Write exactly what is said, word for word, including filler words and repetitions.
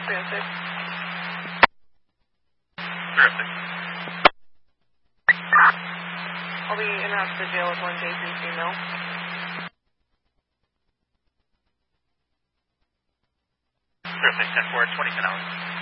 three oh six. Terrific. I'll be in and out to the jail with one J three female. Terrific. ten four, twenty ten hours.